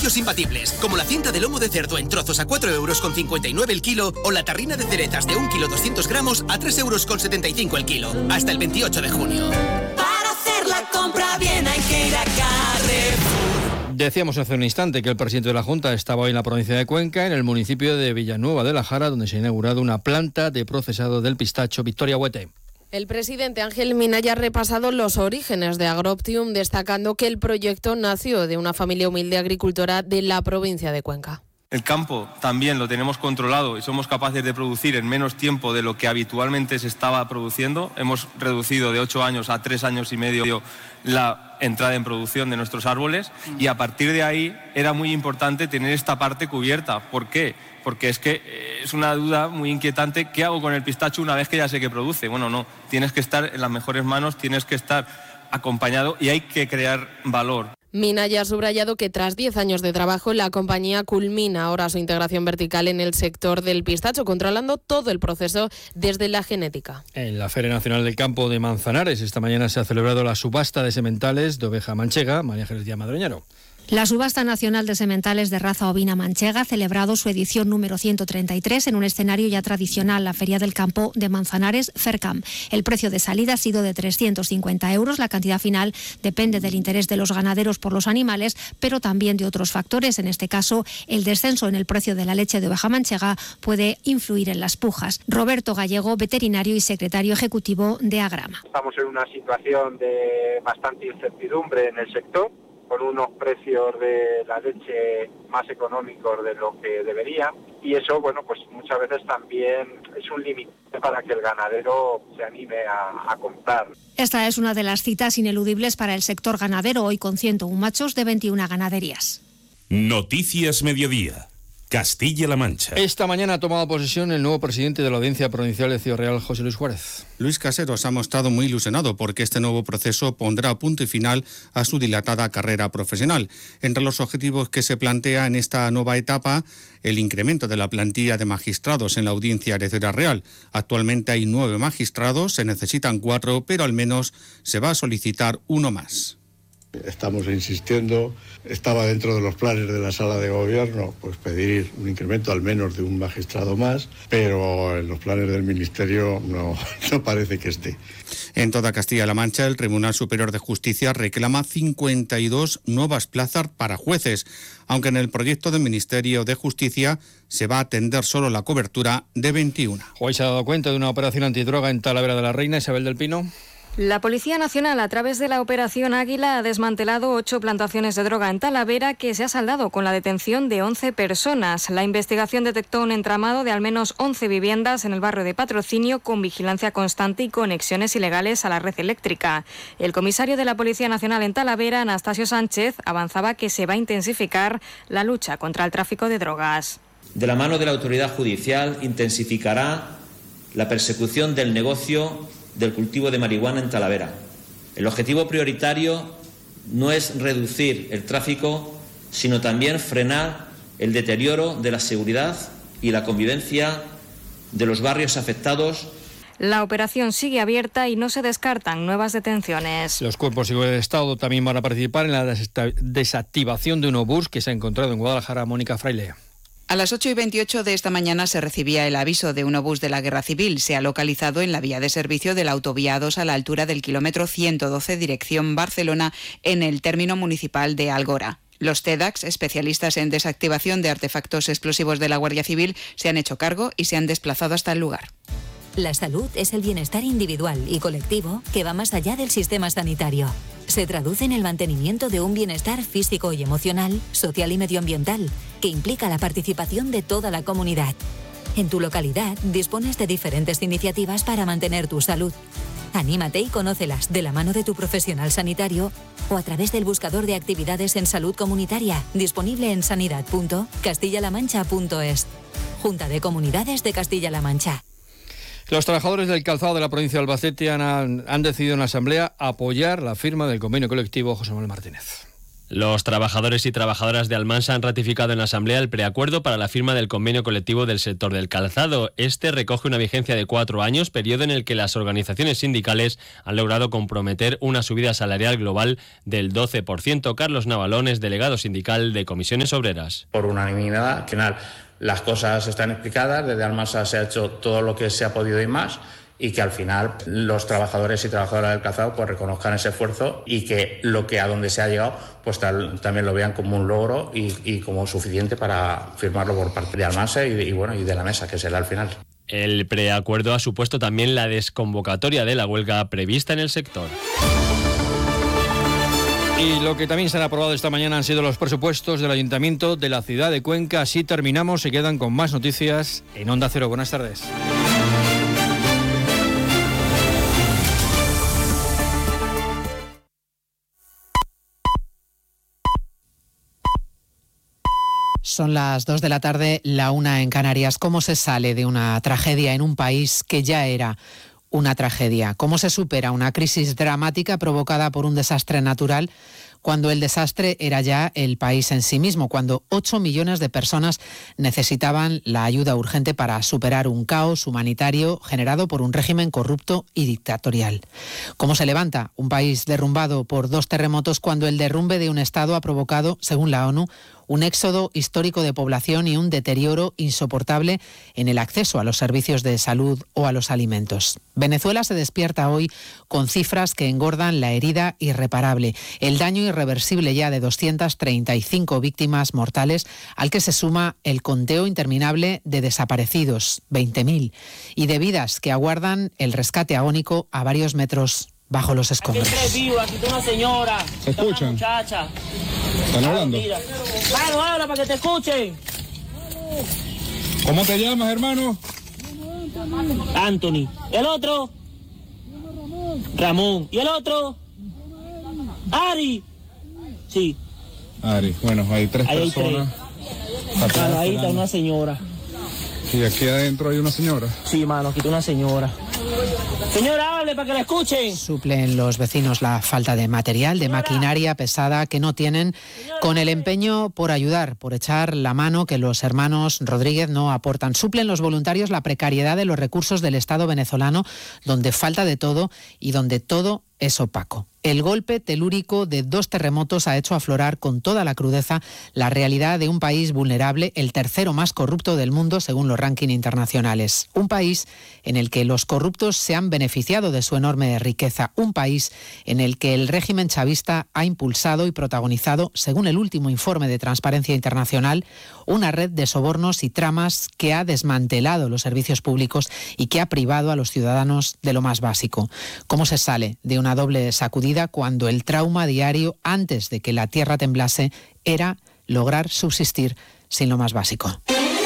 precios imbatibles, como la cinta de lomo de cerdo en trozos a 4,59 € el kilo o la tarrina de cerezas de 1 kilo 200 gramos a 3,75 € el kilo. Hasta el 28 de junio. Para hacer la compra bien hay que ir a Carrefour. Decíamos hace un instante que el presidente de la Junta estaba hoy en la provincia de Cuenca, en el municipio de Villanueva de la Jara, donde se ha inaugurado una planta de procesado del pistacho. Victoria Huete. El presidente Ángel Minaya ha repasado los orígenes de Agroptium, destacando que el proyecto nació de una familia humilde agricultora de la provincia de Cuenca. El campo también lo tenemos controlado y somos capaces de producir en menos tiempo de lo que habitualmente se estaba produciendo. Hemos reducido de 8 años a 3 años y medio la entrada en producción de nuestros árboles y a partir de ahí era muy importante tener esta parte cubierta. ¿Por qué? Porque es que es una duda muy inquietante. ¿Qué hago con el pistacho una vez que ya sé que produce? Bueno, no, tienes que estar en las mejores manos, tienes que estar acompañado y hay que crear valor. Minaya ha subrayado que tras 10 años de trabajo la compañía culmina ahora su integración vertical en el sector del pistacho, controlando todo el proceso desde la genética. En la Feria Nacional del Campo de Manzanares esta mañana se ha celebrado la subasta de sementales de oveja manchega. María Jesús Díaz Madroñero. La subasta nacional de sementales de raza ovina manchega ha celebrado su edición número 133 en un escenario ya tradicional, la Feria del Campo de Manzanares, Fercam. El precio de salida ha sido de 350 €. La cantidad final depende del interés de los ganaderos por los animales, pero también de otros factores. En este caso, el descenso en el precio de la leche de oveja manchega puede influir en las pujas. Roberto Gallego, veterinario y secretario ejecutivo de Agrama. Estamos en una situación de bastante incertidumbre en el sector, con unos precios de la leche más económicos de lo que deberían, y eso, bueno, pues muchas veces también es un límite para que el ganadero se anime a comprar. Esta es una de las citas ineludibles para el sector ganadero, hoy con 101 machos de 21 ganaderías. Noticias Mediodía. Castilla-La Mancha. Esta mañana ha tomado posesión el nuevo presidente de la Audiencia Provincial de Ciudad Real, José Luis Juárez. Luis Caseros ha mostrado muy ilusionado porque este nuevo proceso pondrá punto y final a su dilatada carrera profesional. Entre los objetivos que se plantea en esta nueva etapa, el incremento de la plantilla de magistrados en la Audiencia de Ciudad Real. Actualmente hay 9 magistrados, se necesitan 4, pero al menos se va a solicitar uno más. Estamos insistiendo, estaba dentro de los planes de la sala de gobierno, pues pedir un incremento al menos de un magistrado más, pero en los planes del Ministerio no parece que esté. En toda Castilla-La Mancha, el Tribunal Superior de Justicia reclama 52 nuevas plazas para jueces, aunque en el proyecto del Ministerio de Justicia se va a atender solo la cobertura de 21. Hoy se ha dado cuenta de una operación antidroga en Talavera de la Reina. Isabel del Pino. La Policía Nacional, a través de la Operación Águila, ha desmantelado 8 plantaciones de droga en Talavera que se ha saldado con la detención de 11 personas. La investigación detectó un entramado de al menos 11 viviendas en el barrio de Patrocinio con vigilancia constante y conexiones ilegales a la red eléctrica. El comisario de la Policía Nacional en Talavera, Anastasio Sánchez, avanzaba que se va a intensificar la lucha contra el tráfico de drogas. De la mano de la autoridad judicial intensificará la persecución del negocio del cultivo de marihuana en Talavera. El objetivo prioritario no es reducir el tráfico, sino también frenar el deterioro de la seguridad y la convivencia de los barrios afectados. La operación sigue abierta y no se descartan nuevas detenciones. Los cuerpos de seguridad del Estado también van a participar en la desactivación de un obús que se ha encontrado en Guadalajara. Mónica Fraile. A las 8:28 de esta mañana se recibía el aviso de un obús de la Guerra Civil. Se ha localizado en la vía de servicio de la autovía A2 a la altura del kilómetro 112 dirección Barcelona en el término municipal de Algora. Los TEDx, especialistas en desactivación de artefactos explosivos de la Guardia Civil, se han hecho cargo y se han desplazado hasta el lugar. La salud es el bienestar individual y colectivo que va más allá del sistema sanitario. Se traduce en el mantenimiento de un bienestar físico y emocional, social y medioambiental, que implica la participación de toda la comunidad. En tu localidad dispones de diferentes iniciativas para mantener tu salud. Anímate y conócelas de la mano de tu profesional sanitario o a través del buscador de actividades en salud comunitaria, disponible en sanidad.castillalamancha.es. Junta de Comunidades de Castilla-La Mancha. Los trabajadores del calzado de la provincia de Albacete han decidido en la asamblea apoyar la firma del convenio colectivo José Manuel Martínez. Los trabajadores y trabajadoras de Almansa han ratificado en la Asamblea el preacuerdo para la firma del convenio colectivo del sector del calzado. Este recoge una vigencia de 4 años, periodo en el que las organizaciones sindicales han logrado comprometer una subida salarial global del 12%. Carlos Navalón es delegado sindical de Comisiones Obreras. Por unanimidad, al final las cosas están explicadas, desde Almansa se ha hecho todo lo que se ha podido y más, y que al final los trabajadores y trabajadoras del calzado pues reconozcan ese esfuerzo y que lo que a donde se ha llegado pues también lo vean como un logro y como suficiente para firmarlo por parte de Almansa y de la mesa, que será al final. El preacuerdo ha supuesto también la desconvocatoria de la huelga prevista en el sector. Y lo que también se han aprobado esta mañana han sido los presupuestos del Ayuntamiento de la ciudad de Cuenca. Así terminamos, se quedan con más noticias en Onda Cero. Buenas tardes. Son las 2 de la tarde, la 1 en Canarias. ¿Cómo se sale de una tragedia en un país que ya era una tragedia? ¿Cómo se supera una crisis dramática provocada por un desastre natural cuando el desastre era ya el país en sí mismo, cuando 8 millones de personas necesitaban la ayuda urgente para superar un caos humanitario generado por un régimen corrupto y dictatorial? ¿Cómo se levanta un país derrumbado por 2 terremotos cuando el derrumbe de un Estado ha provocado, según la ONU, un éxodo histórico de población y un deterioro insoportable en el acceso a los servicios de salud o a los alimentos? Venezuela se despierta hoy con cifras que engordan la herida irreparable, el daño irreversible ya de 235 víctimas mortales, al que se suma el conteo interminable de desaparecidos, 20.000, y de vidas que aguardan el rescate agónico a varios metros bajo los escombros. Aquí hay 3 vivos, aquí está una señora. ¿Se escuchan? Una muchacha. ¿Están hablando? Claro, habla para que te escuchen. ¿Cómo te llamas, hermano? Anthony. ¿El otro? Ramón. ¿Y el otro? Ari. Sí. Ari, bueno, hay 3 personas. Claro, ahí está una señora. ¿Y aquí adentro hay una señora? Sí, mano, aquí está una señora. Señora, hable para que la escuchen. Suplen los vecinos la falta de material, de maquinaria pesada que no tienen, con el empeño por ayudar, por echar la mano que los hermanos Rodríguez no aportan. Suplen los voluntarios la precariedad de los recursos del Estado venezolano, donde falta de todo y donde todo es opaco. El golpe telúrico de 2 terremotos ha hecho aflorar con toda la crudeza la realidad de un país vulnerable, el tercero más corrupto del mundo según los rankings internacionales. Un país en el que los corruptos se han beneficiado de su enorme riqueza. Un país en el que el régimen chavista ha impulsado y protagonizado, según el último informe de Transparencia Internacional, una red de sobornos y tramas que ha desmantelado los servicios públicos y que ha privado a los ciudadanos de lo más básico. ¿Cómo se sale de una doble sacudida cuando el trauma diario, antes de que la tierra temblase, era lograr subsistir sin lo más básico?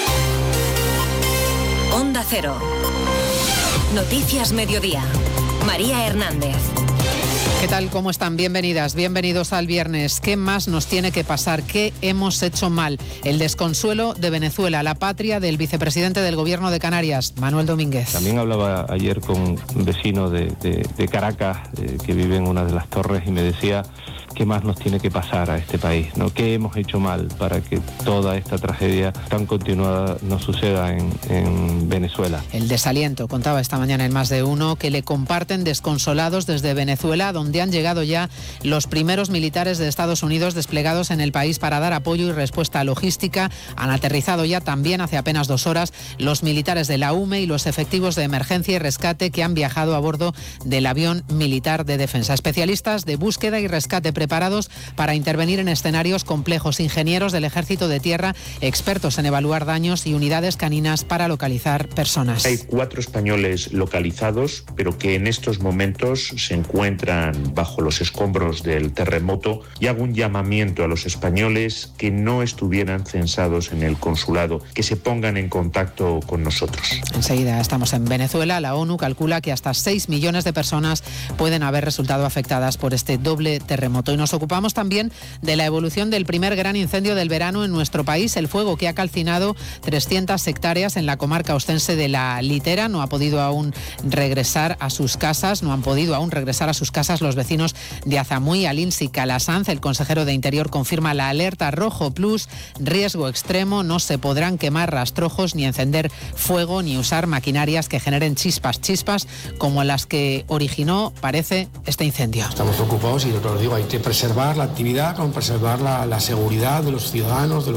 Onda Cero. Noticias Mediodía. María Hernández. ¿Qué tal? ¿Cómo están? Bienvenidas, bienvenidos al viernes. ¿Qué más nos tiene que pasar? ¿Qué hemos hecho mal? El desconsuelo de Venezuela, la patria del vicepresidente del Gobierno de Canarias, Manuel Domínguez. También hablaba ayer con un vecino de Caracas que vive en una de las torres y me decía qué más nos tiene que pasar a este país, ¿no? ¿Qué hemos hecho mal para que toda esta tragedia tan continuada no suceda en Venezuela? El desaliento, contaba esta mañana en Más de Uno, que le comparten desconsolados desde Venezuela, donde han llegado ya los primeros militares de Estados Unidos desplegados en el país para dar apoyo y respuesta logística. Han aterrizado ya también hace apenas 2 horas los militares de la UME y los efectivos de emergencia y rescate que han viajado a bordo del avión militar de defensa. Especialistas de búsqueda y rescate preparados para intervenir en escenarios complejos, ingenieros del Ejército de Tierra, expertos en evaluar daños y unidades caninas para localizar personas. Hay 4 españoles localizados, pero que en estos momentos se encuentran bajo los escombros del terremoto, y hago un llamamiento a los españoles que no estuvieran censados en el consulado, que se pongan en contacto con nosotros. Enseguida estamos en Venezuela. La ONU calcula que hasta 6 millones de personas pueden haber resultado afectadas por este doble terremoto. Y nos ocupamos también de la evolución del primer gran incendio del verano en nuestro país, el fuego que ha calcinado 300 hectáreas en la comarca ostense de La Litera. No ha podido aún regresar a sus casas, no han podido aún regresar a sus casas los los vecinos de Azamuy. Alinsi Calasanz, el consejero de Interior, confirma la alerta rojo plus, riesgo extremo, no se podrán quemar rastrojos ni encender fuego ni usar maquinarias que generen chispas como las que originó, parece, este incendio. Estamos preocupados y, lo que os digo, hay que preservar la actividad, como preservar la seguridad de los ciudadanos, de